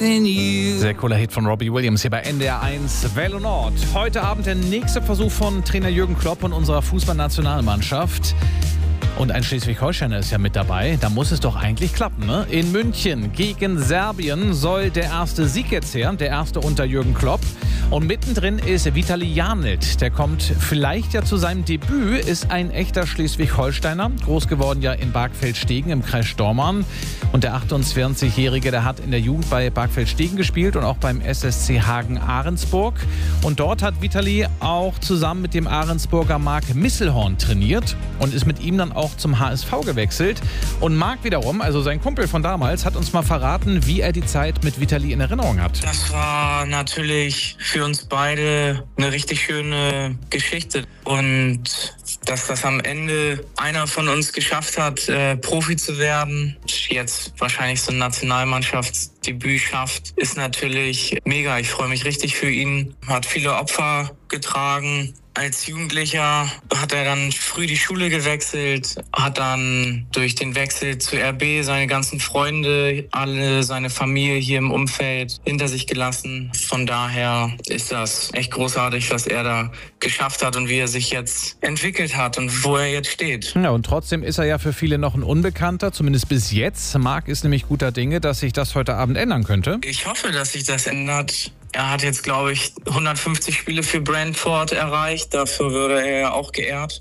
than you. Sehr cooler Hit von Robbie Williams hier bei NDR 1 Welle Nord. Heute Abend der nächste Versuch von Trainer Jürgen Klopp und unserer Fußballnationalmannschaft. Und ein Schleswig-Holsteiner ist ja mit dabei. Da muss es doch eigentlich klappen, ne? In München gegen Serbien soll der erste Sieg jetzt her. Der erste unter Jürgen Klopp. Und mittendrin ist Vitali Janelt. Der kommt vielleicht ja zu seinem Debüt. Ist ein echter Schleswig-Holsteiner. Groß geworden ja in Barkfeld-Stegen im Kreis Stormarn. Und der 28-Jährige, der hat in der Jugend bei Barkfeld-Stegen gespielt und auch beim SSC Hagen-Ahrensburg. Und dort hat Vitali auch zusammen mit dem Ahrensburger Marc Misselhorn trainiert und ist mit ihm dann auch zum HSV gewechselt. Und Marc wiederum, also sein Kumpel von damals, hat uns mal verraten, wie er die Zeit mit Vitali in Erinnerung hat. Das war natürlich für uns beide eine richtig schöne Geschichte. Und dass das am Ende einer von uns geschafft hat, Profi zu werden, jetzt wahrscheinlich so ein Nationalmannschaftsdebüt schafft, ist natürlich mega. Ich freue mich richtig für ihn. Hat viele Opfer getragen. Als Jugendlicher hat er dann früh die Schule gewechselt, hat dann durch den Wechsel zu RB seine ganzen Freunde, alle seine Familie hier im Umfeld hinter sich gelassen. Von daher ist das echt großartig, was er da geschafft hat und wie er sich jetzt entwickelt hat und wo er jetzt steht. Ja, und trotzdem ist er ja für viele noch ein Unbekannter, zumindest bis jetzt. Marc ist nämlich guter Dinge, dass sich das heute Abend ändern könnte. Ich hoffe, dass sich das ändert. Er hat jetzt, glaube ich, 150 Spiele für Brentford erreicht. Dafür würde er ja auch geehrt.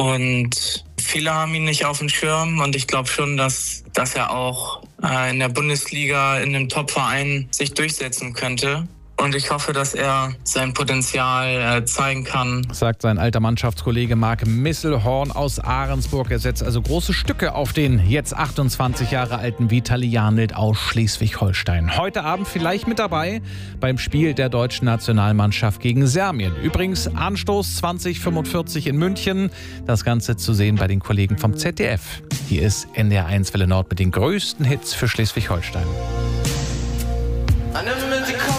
Und viele haben ihn nicht auf dem Schirm. Und ich glaube schon, dass er auch in der Bundesliga in einem Top-Verein sich durchsetzen könnte. Und ich hoffe, dass er sein Potenzial zeigen kann. Sagt sein alter Mannschaftskollege Marc Misselhorn aus Ahrensburg. Er setzt also große Stücke auf den jetzt 28 Jahre alten Vitali Janelt aus Schleswig-Holstein. Heute Abend vielleicht mit dabei beim Spiel der deutschen Nationalmannschaft gegen Serbien. Übrigens Anstoß 2045 in München. Das Ganze zu sehen bei den Kollegen vom ZDF. Hier ist NDR 1 Welle Nord mit den größten Hits für Schleswig-Holstein.